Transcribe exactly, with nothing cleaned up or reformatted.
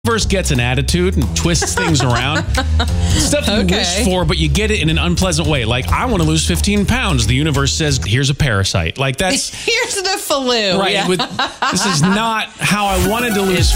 universe gets an attitude and twists things around. Stuff you Okay. wish for, but you get it in an unpleasant way. Like, I want to lose fifteen pounds. The universe says, here's a parasite. Like, that's Here's the flu. right. Yeah. With, this is not how I wanted to lose